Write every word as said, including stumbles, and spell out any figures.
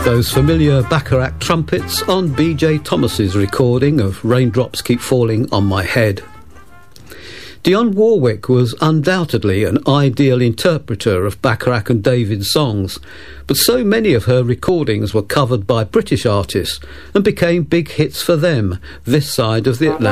Those familiar Bacharach trumpets on B J Thomas's recording of Raindrops Keep Falling on My Head. Dionne Warwick was undoubtedly an ideal interpreter of Bacharach and David's songs, but so many of her recordings were covered by British artists and became big hits for them this side of the Atlantic.